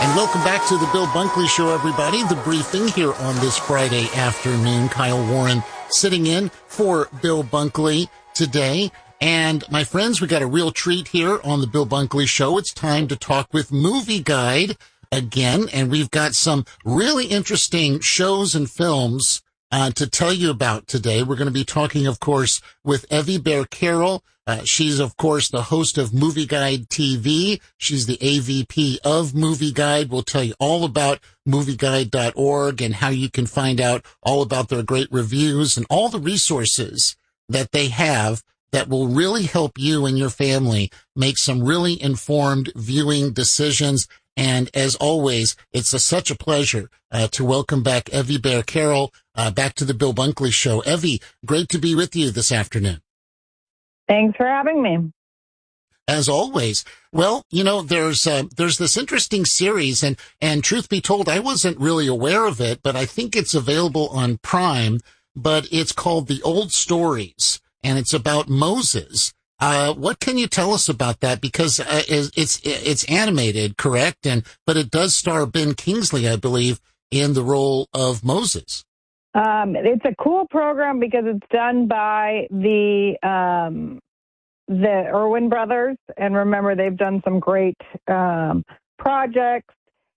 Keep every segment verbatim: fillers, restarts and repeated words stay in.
And welcome back to the Bill Bunkley Show, everybody. The briefing here on this Friday afternoon. Kyle Warren sitting in for Bill Bunkley today. And my friends, we got a real treat here on the Bill Bunkley Show. It's time to talk with Movie Guide again. And we've got some really interesting shows and films uh, to tell you about today. We're going to be talking, of course, with Evie Bear Carroll. Uh, she's, of course, the host of Movie Guide T V. She's the A V P of Movie Guide. We'll tell you all about movie guide dot org and how you can find out all about their great reviews and all the resources that they have that will really help you and your family make some really informed viewing decisions. And as always, it's a, such a pleasure uh, to welcome back Evie Bear Carroll uh, back to the Bill Bunkley Show. Evie, great to be with you this afternoon. Thanks for having me. As always. Well, you know, there's uh, there's this interesting series, and and truth be told, I wasn't really aware of it, but I think it's available on Prime. But it's called The Old Stories, and it's about Moses. Uh, what can you tell us about that? Because uh, it's it's animated, correct? And but it does star Ben Kingsley, I believe, in the role of Moses. Um, it's a cool program because it's done by the um, the Irwin brothers, and remember they've done some great um, projects.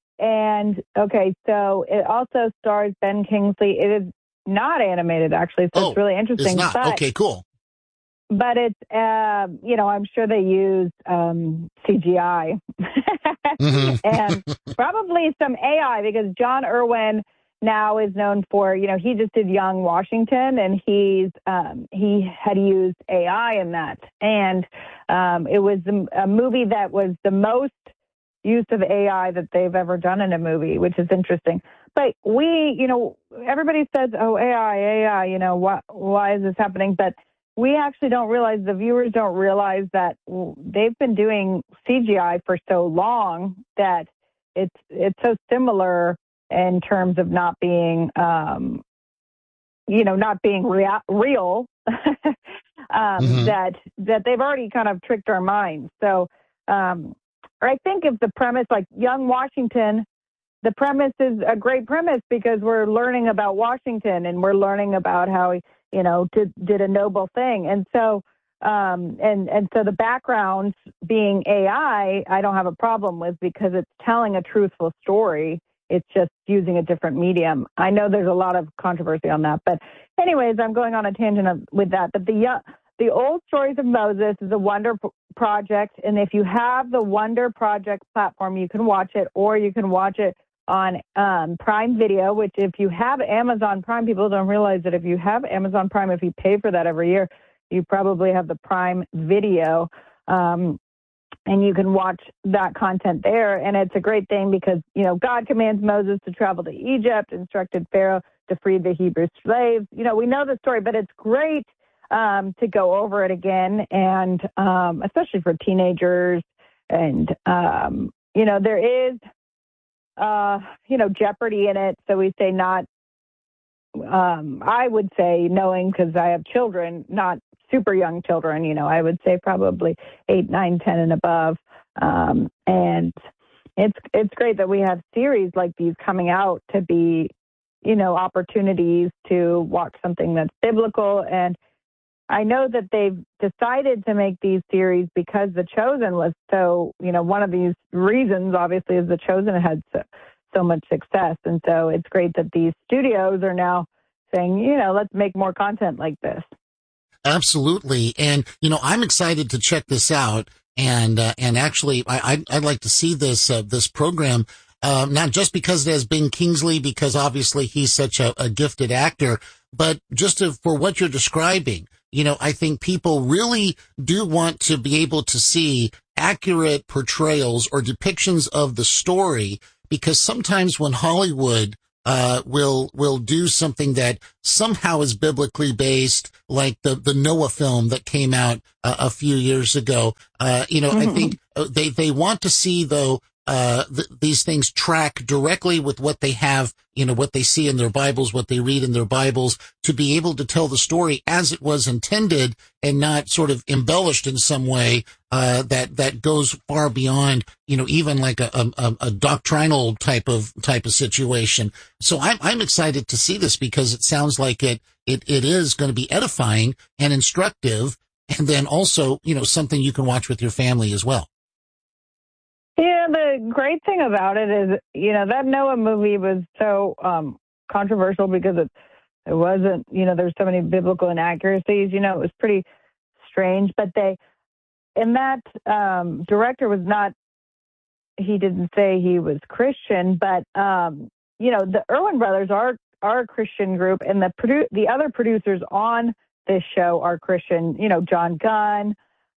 And okay, so it also stars Ben Kingsley. It is not animated, actually, so oh, it's really interesting. It's not. But, okay, cool. But it's, uh, you know, I'm sure they use um, C G I mm-hmm. and probably some A I because John Irwin now is known for, you know, he just did Young Washington, and he's um, he had used A I in that. And um, it was a, a movie that was the most use of A I that they've ever done in a movie, which is interesting. But we, you know, everybody says, oh, A I, A I, you know, why, why is this happening? But we actually don't realize, the viewers don't realize that they've been doing C G I for so long that it's it's so similar in terms of not being, um, you know, not being rea- real, um, mm-hmm. that that they've already kind of tricked our minds. So um, I think if the premise, like Young Washington, the premise is a great premise because we're learning about Washington and we're learning about how he, you know, did, did a noble thing. And so, um, and, and so the background being A I, I don't have a problem with because it's telling a truthful story. It's just using a different medium. I know there's a lot of controversy on that, but anyways, I'm going on a tangent of, with that. But the the Old Stories of Moses is a Wonder Project, and if you have the Wonder Project platform, you can watch it, or you can watch it on um, Prime Video. Which, if you have Amazon Prime, people don't realize that if you have Amazon Prime, if you pay for that every year, you probably have the Prime Video. Um, And you can watch that content there. And it's a great thing because, you know, God commands Moses to travel to Egypt, instructed Pharaoh to free the Hebrew slaves. You know, we know the story, but it's great um, to go over it again. And um, especially for teenagers. And, um, you know, there is, uh, you know, jeopardy in it. So we say not, um, I would say knowing because I have children, not super young children, you know, I would say probably eight, nine, ten and above. Um, and it's, it's great that we have series like these coming out to be, you know, opportunities to watch something that's biblical. And I know that they've decided to make these series because The Chosen was so, you know, one of these reasons obviously is The Chosen had so, so much success. And so it's great that these studios are now saying, you know, let's make more content like this. Absolutely. And, you know, I'm excited to check this out. And, uh, and actually, I, I'd, I'd like to see this, uh, this program, uh, not just because it has Ben Kingsley, because obviously he's such a, a gifted actor, but just to, for what you're describing. You know, I think people really do want to be able to see accurate portrayals or depictions of the story, because sometimes when Hollywood Uh, will, will do something that somehow is biblically based, like the, the Noah film that came out uh, a few years ago. Uh, you know, mm-hmm. I think they, they want to see, though, uh, th- these things track directly with what they have, you know, what they see in their Bibles, what they read in their Bibles, to be able to tell the story as it was intended and not sort of embellished in some way, uh, that, that goes far beyond, you know, even like a, a, a doctrinal type of, type of situation. So I'm, I'm excited to see this because it sounds like it, it, it is going to be edifying and instructive. And then also, you know, something you can watch with your family as well. Yeah, the great thing about it is, you know, that Noah movie was so um, controversial because it it wasn't, you know, there's so many biblical inaccuracies. You know, it was pretty strange. But they, and that um, director was not, he didn't say he was Christian, but, um, you know, the Erwin brothers are, are a Christian group, and the produ- the other producers on this show are Christian, you know, John Gunn,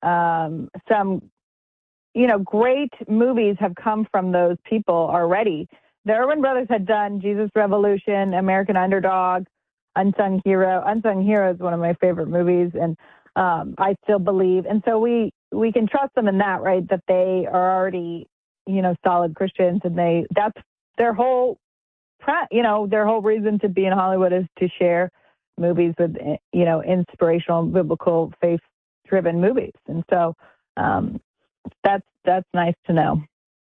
um, some, you know, great movies have come from those people already. The Erwin brothers had done Jesus Revolution, American Underdog, Unsung Hero. Unsung Hero is one of my favorite movies, and um, I Still Believe. And so we, we can trust them in that, right, that they are already, you know, solid Christians, and they, that's their whole, you know, their whole reason to be in Hollywood is to share movies with, you know, inspirational, biblical, faith-driven movies. And so, um, That's that's nice to know.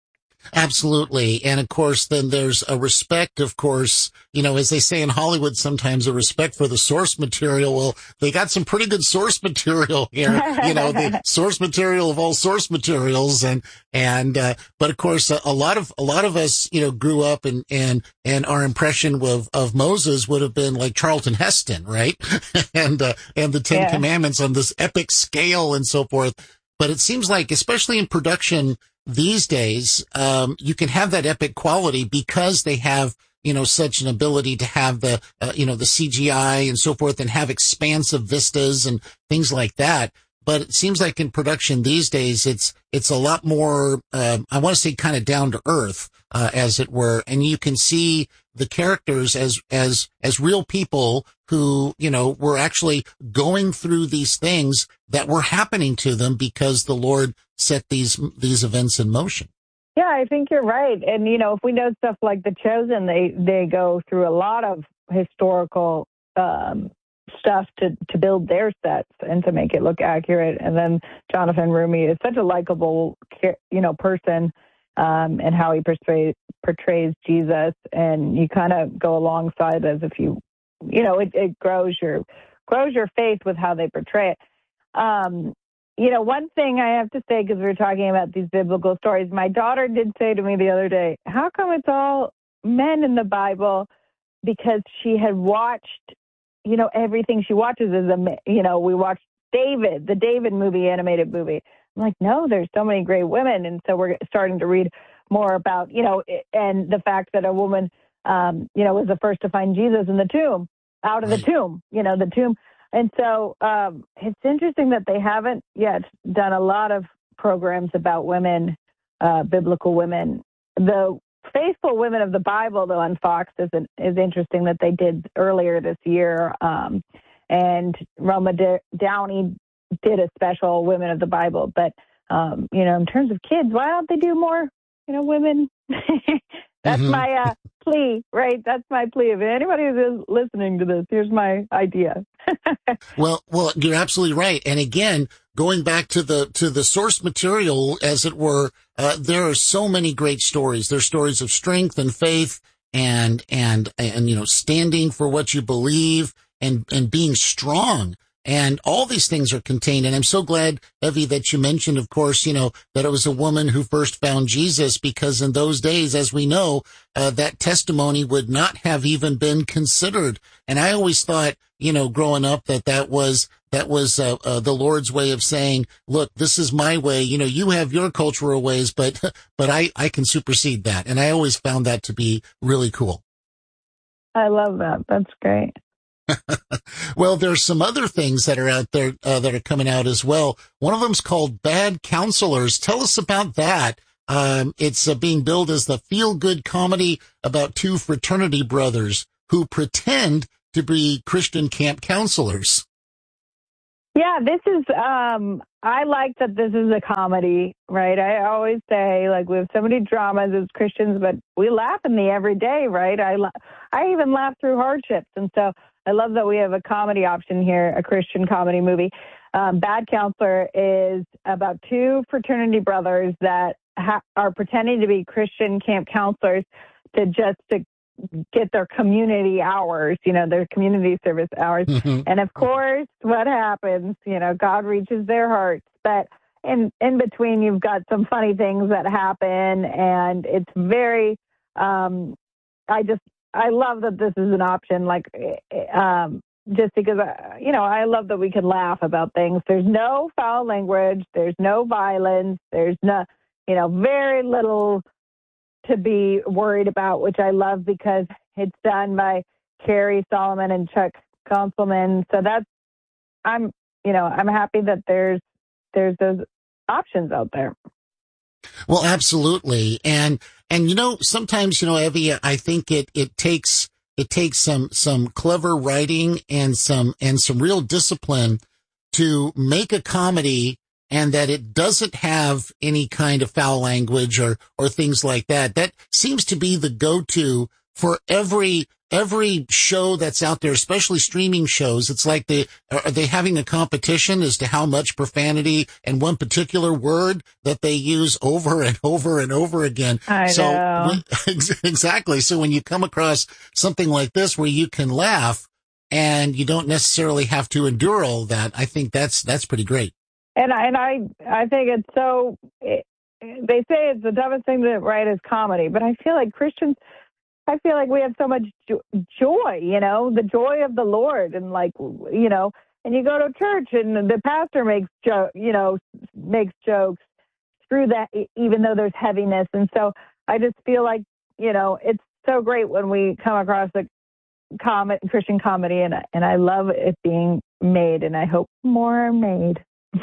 Absolutely. And of course, then there's a respect, of course, you know, as they say in Hollywood, sometimes a respect for the source material. Well, they got some pretty good source material here, you know, the source material of all source materials. And, and, uh, but of course, a, a lot of, a lot of us, you know, grew up and, and, and our impression of, of Moses would have been like Charlton Heston, right? and, uh, and the Ten yeah. Commandments on this epic scale and so forth. But it seems like, especially in production these days, um, you can have that epic quality because they have, you know, such an ability to have the, uh, you know, the C G I and so forth, and have expansive vistas and things like that. But it seems like in production these days, it's, it's a lot more, uh, I want to say kind of down to earth, uh, as it were. And you can see the characters as, as, as real people who, you know, were actually going through these things that were happening to them because the Lord set these, these events in motion. Yeah, I think you're right. And, you know, if we know stuff like The Chosen, they, they go through a lot of historical, um, stuff to, to build their sets and to make it look accurate. And then Jonathan Rumi is such a likable, you know, person, um, and how he portrays, portrays Jesus. And you kind of go alongside as if you, you know, it, it grows your, grows your faith with how they portray it. Um, you know, one thing I have to say, because we were talking about these biblical stories, my daughter did say to me the other day, how come it's all men in the Bible? Because she had watched, you know, everything she watches is a, you know, we watched David, the David movie, animated movie. I'm like, no, there's so many great women. And so we're starting to read more about, you know, and the fact that a woman, um, you know, was the first to find Jesus in the tomb, out of the tomb, you know, the tomb. And so um, it's interesting that they haven't yet done a lot of programs about women, uh, biblical women. The Faithful Women of the Bible, though, on Fox is, an, is interesting that they did earlier this year. Um, and Roma D- Downey did a special Women of the Bible. But, um, you know, in terms of kids, why don't they do more, you know, women? That's mm-hmm. my uh, plea, right? That's my plea. If anybody is listening to this, here's my idea. well, well, you're absolutely right. And again, going back to the, to the source material, as it were, uh, there are so many great stories. There's stories of strength and faith and, and, and, you know, standing for what you believe and, and being strong. And all these things are contained. And I'm so glad, Evie, that you mentioned, of course, you know, that it was a woman who first found Jesus, because in those days, as we know, uh, that testimony would not have even been considered. And I always thought, you know, growing up, that that was, that was, uh, uh, the Lord's way of saying, look, this is my way. You know, you have your cultural ways, but, but I, I can supersede that. And I always found that to be really cool. I love that. That's great. Well, there's some other things that are out there uh, that are coming out as well. One of them's called Bad Counselors. Tell us about that. Um, it's uh, being billed as the feel-good comedy about two fraternity brothers who pretend to be Christian camp counselors. Yeah, this is, um, I like that this is a comedy, right? I always say, like, we have so many dramas as Christians, but we laugh in the everyday, right? I, la- I even laugh through hardships. And so I love that we have a comedy option here, a Christian comedy movie. Um, Bad Counselor is about two fraternity brothers that ha- are pretending to be Christian camp counselors to just to get their community hours, you know, their community service hours. Mm-hmm. And of course, what happens, you know, God reaches their hearts. But in, in between, you've got some funny things that happen. And it's very, um, I just, I love that this is an option. Like, um, just because, uh, you know, I love that we can laugh about things. There's no foul language. There's no violence. There's no, you know, very little to be worried about, which I love because it's done by Carrie Solomon and Chuck Konzelman. So that's, I'm, you know, I'm happy that there's, there's those options out there. Well, absolutely. And, and, you know, sometimes, you know, Evie, I think it, it takes, it takes some, some clever writing and some, and some real discipline to make a comedy and that it doesn't have any kind of foul language or, or things like that. That seems to be the go-to for every, every show that's out there, especially streaming shows. It's like they, are they having a competition as to how much profanity and one particular word that they use over and over and over again. I so know. When, exactly. So when you come across something like this where you can laugh and you don't necessarily have to endure all that, I think that's, that's pretty great. And I, and I, I think it's so, it, they say it's the dumbest thing to write is comedy, but I feel like Christians, I feel like we have so much jo- joy, you know, the joy of the Lord. And like, you know, and you go to church and the pastor makes, jo- you know, makes jokes through that, even though there's heaviness. And so I just feel like, you know, it's so great when we come across a com- Christian comedy, and, and I love it being made, and I hope more are made.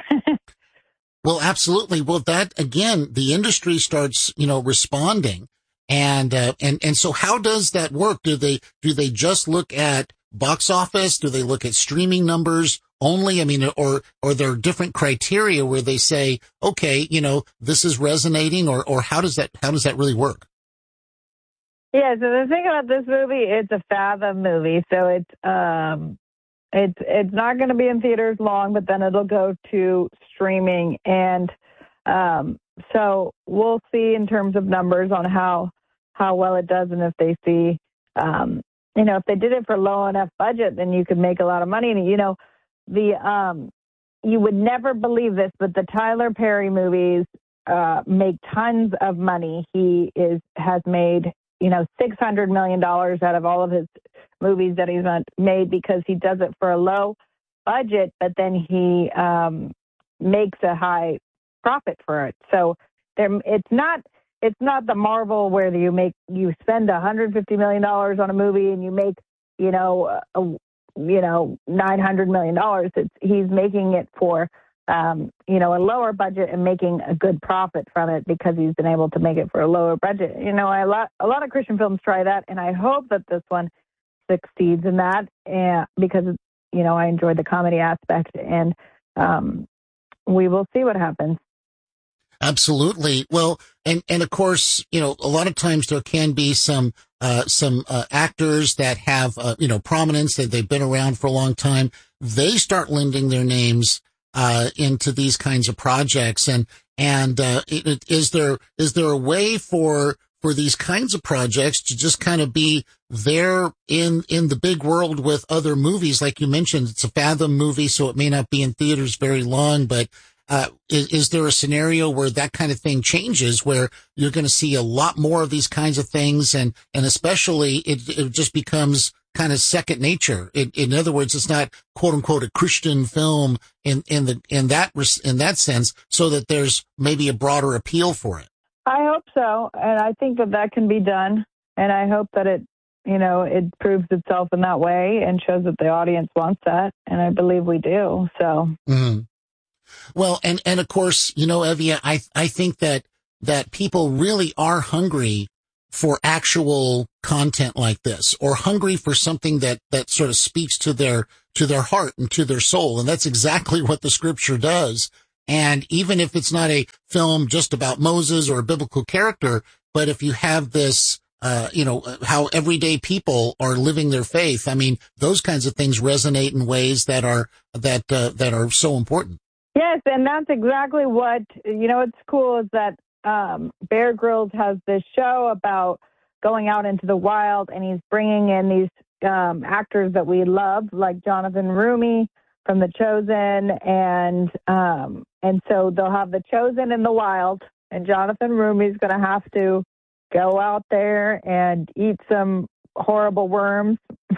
Well, absolutely. Well, that again, the industry starts, you know, responding, and uh, and and so how does that work? Do they do they just look at box office? Do they look at streaming numbers only? I mean, or or there are different criteria where they say, okay, you know, this is resonating, or or how does that how does that really work? Yeah. So the thing about this movie, it's a Fathom movie, so it's um. It's it's not going to be in theaters long, but then it'll go to streaming, and um, so we'll see in terms of numbers on how how well it does, and if they see, um, you know, if they did it for low enough budget, then you could make a lot of money. And you know, the um, you would never believe this, but the Tyler Perry movies uh, make tons of money. He is has made you know six hundred million dollars out of all of his movies that he's made because he does it for a low budget, but then he um, makes a high profit for it. So there, it's not it's not the Marvel where you make you spend one hundred fifty million dollars on a movie and you make you know a, you know nine hundred million dollars. It's he's making it for um, you know a lower budget and making a good profit from it because he's been able to make it for a lower budget. You know, a lot a lot of Christian films try that, and I hope that this one succeeds in that, and because you know I enjoyed the comedy aspect, and um, we will see what happens. Absolutely. Well, and and of course, you know, a lot of times there can be some uh, some uh, actors that have uh, you know prominence, that they've been around for a long time. They start lending their names uh, into these kinds of projects, and and uh, it, it, is there is there a way for for these kinds of projects to just kind of be there in, in the big world with other movies? Like you mentioned, it's a Fathom movie, so it may not be in theaters very long, but, uh, is, is there a scenario where that kind of thing changes, where you're going to see a lot more of these kinds of things? And, and especially it, it just becomes kind of second nature. In, in other words, it's not quote unquote a Christian film in, in the, in that, in that sense, so that there's maybe a broader appeal for it. I hope so, and I think that that can be done, and I hope that it, you know, it proves itself in that way and shows that the audience wants that, and I believe we do. So, mm-hmm. Well, and and of course, you know, Evie, I I think that that people really are hungry for actual content like this, or hungry for something that that sort of speaks to their to their heart and to their soul. And that's exactly what the scripture does. And even if it's not a film just about Moses or a biblical character, but if you have this, uh, you know, how everyday people are living their faith, I mean, those kinds of things resonate in ways that are, that, uh, that are so important. Yes. And that's exactly what, you know, what's cool is that, um, Bear Grylls has this show about going out into the wild, and he's bringing in these, um, actors that we love, like Jonathan Roumie from The Chosen, and um, and so they'll have The Chosen in the wild, and Jonathan Roumie's going to have to go out there and eat some horrible worms.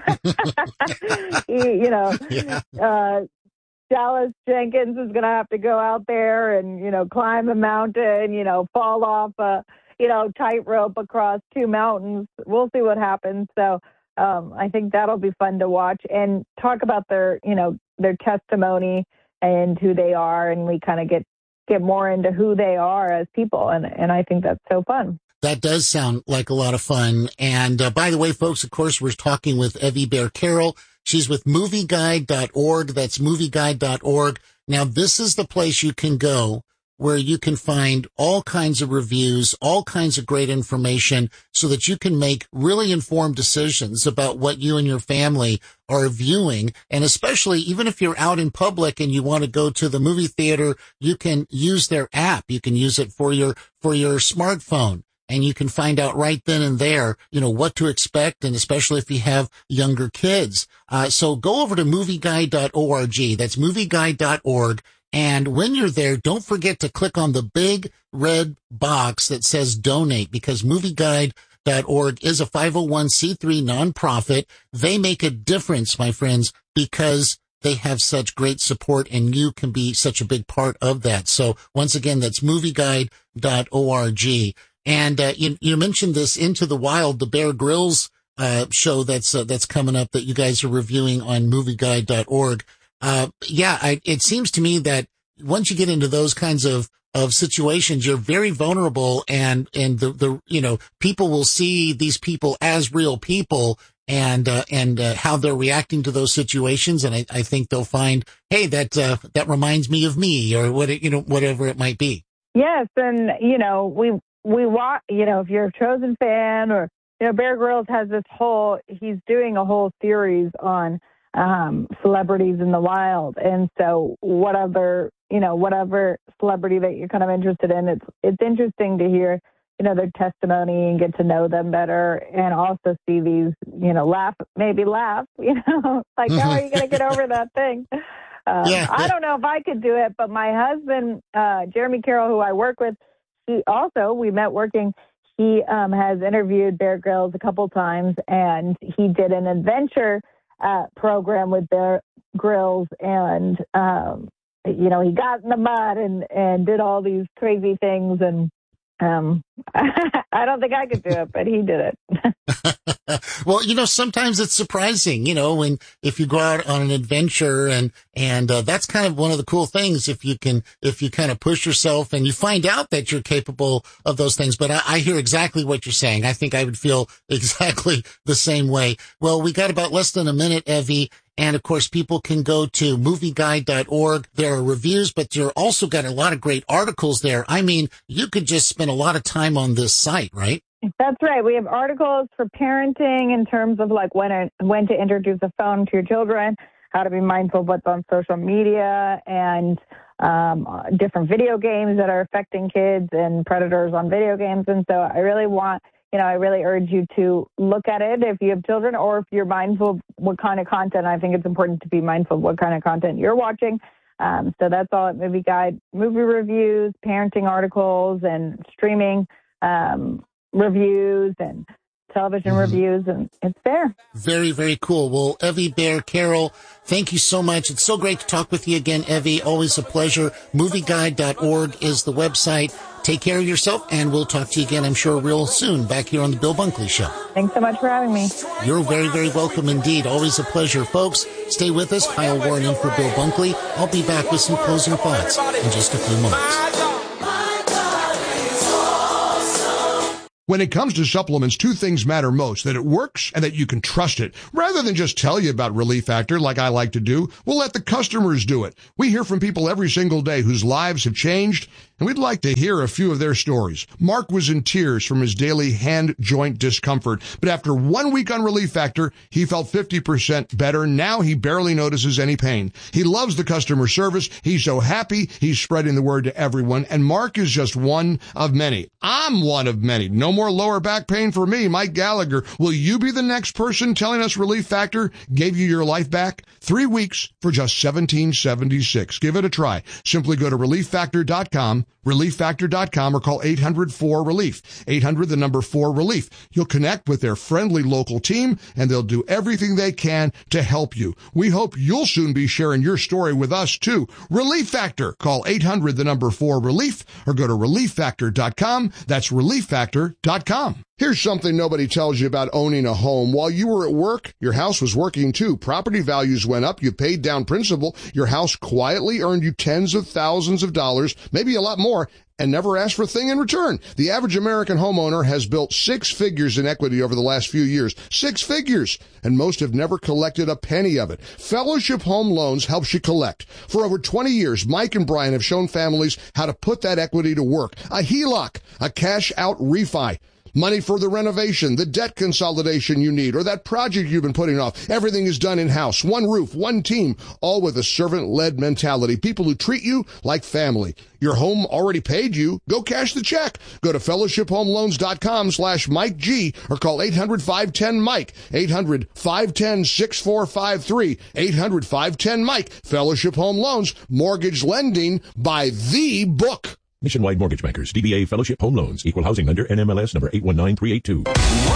he, you know, yeah. uh, Dallas Jenkins is going to have to go out there and, you know, climb a mountain, you know, fall off a, you know, tightrope across two mountains. We'll see what happens. So um, I think that'll be fun to watch and talk about their, you know, their testimony and who they are, and we kind of get get more into who they are as people, and and I think that's so fun. That does sound like a lot of fun. And uh, by the way, folks, of course, we're talking with Evie Bear Carroll. She's with movie guide dot org. That's movie guide dot org. Now, this is the place you can go where you can find all kinds of reviews, all kinds of great information, so that you can make really informed decisions about what you and your family are viewing. And especially, even if you're out in public and you want to go to the movie theater, you can use their app. You can use it for your, for your smartphone. And you can find out right then and there, you know, what to expect, and especially if you have younger kids. Uh, so go over to movie guide dot org. That's movie guide dot org. And when you're there, don't forget to click on the big red box that says donate, because movie guide dot org is a five oh one c three nonprofit. They make a difference, my friends, because they have such great support, and you can be such a big part of that. So once again, that's movie guide dot org. And uh, you, you mentioned this Into the Wild, the Bear Grylls uh, show that's uh, that's coming up that you guys are reviewing on movie guide dot org. Uh, yeah, I, it seems to me that once you get into those kinds of, of situations, you're very vulnerable, and, and the, the, you know, people will see these people as real people, and, uh, and, uh, how they're reacting to those situations. And I, I think they'll find, hey, that, uh, that reminds me of me, or what, you know, whatever it might be. Yes. And, you know, we, we watch, you know, if you're a Chosen fan, or, you know, Bear Grylls has this whole, he's doing a whole series on, um, celebrities in the wild. And so whatever, you know, whatever celebrity that you're kind of interested in, it's, it's interesting to hear, you know, their testimony and get to know them better, and also see these, you know, laugh, maybe laugh, you know, like, how are you going to get over that thing? Um, yeah. I don't know if I could do it, but my husband, uh, Jeremy Carroll, who I work with, he also, we met working, he um, has interviewed Bear Grylls a couple times, and he did an adventure uh, program with Bear Grylls, and, um, you know, he got in the mud and, and did all these crazy things, and um, I don't think I could do it, but he did it. Well, you know, sometimes it's surprising, you know, when, if you go out on an adventure, and, and, uh, that's kind of one of the cool things, if you can, if you kind of push yourself and you find out that you're capable of those things. But I, I hear exactly what you're saying. I think I would feel exactly the same way. Well, we got about less than a minute, Evie. And of course, people can go to movie guide dot org. There are reviews, but you're also got a lot of great articles there. I mean, you could just spend a lot of time on this site, right? That's right. We have articles for parenting in terms of like when when to introduce a phone to your children, how to be mindful of what's on social media, and um, different video games that are affecting kids and predators on video games. And so I really want, you know, I really urge you to look at it if you have children, or if you're mindful of what kind of content. I think it's important to be mindful of what kind of content you're watching. Um, so that's all at Movie Guide. Movie reviews, parenting articles, and streaming um, reviews, and television mm-hmm. reviews, and it's there. Very, very cool. Well, Evie Bear Carroll, thank you so much. It's so great to talk with you again, Evie. Always a pleasure. movie guide dot org is the website. Take care of yourself, and we'll talk to you again, I'm sure, real soon, back here on the Bill Bunkley Show. Thanks so much for having me. You're very, very welcome indeed. Always a pleasure. Folks, stay with us. Kyle Warren in for Bill Bunkley. I'll be back with some closing thoughts in just a few moments. When it comes to supplements, two things matter most, that it works and that you can trust it. Rather than just tell you about Relief Factor like I like to do, we'll let the customers do it. We hear from people every single day whose lives have changed, and we'd like to hear a few of their stories. Mark was in tears from his daily hand joint discomfort, but after one week on Relief Factor, he felt fifty percent better. Now he barely notices any pain. He loves the customer service. He's so happy. He's spreading the word to everyone, and Mark is just one of many. I'm one of many. No more lower back pain for me, Mike Gallagher. Will you be the next person telling us Relief Factor gave you your life back? Three weeks for just seventeen seventy-six. Give it a try. Simply go to relief factor dot com, relief factor dot com, or call eight hundred four relief. eight hundred, the number four relief. You'll connect with their friendly local team, and they'll do everything they can to help you. We hope you'll soon be sharing your story with us, too. Relief Factor. Call eight hundred, the number four relief, or go to relief factor dot com. That's relief factor dot com. Here's something nobody tells you about owning a home. While you were at work, your house was working too. Property values went up. You paid down principal. Your house quietly earned you tens of thousands of dollars, maybe a lot more, and never asked for a thing in return. The average American homeowner has built six figures in equity over the last few years. Six figures! And most have never collected a penny of it. Fellowship Home Loans helps you collect. For over twenty years, Mike and Brian have shown families how to put that equity to work. A H E L O C, a cash-out refi. Money for the renovation, the debt consolidation you need, or that project you've been putting off. Everything is done in-house. One roof, one team, all with a servant-led mentality. People who treat you like family. Your home already paid you. Go cash the check. Go to fellowship home loans dot com slash Mike G or call eight hundred, five one zero, Mike. eight hundred, five one zero, six four five three. eight hundred, five one zero, Mike. Fellowship Home Loans. Mortgage lending by the book. Nationwide Mortgage Bankers, D B A Fellowship Home Loans, Equal Housing Lender, N M L S number eight one nine three eight two.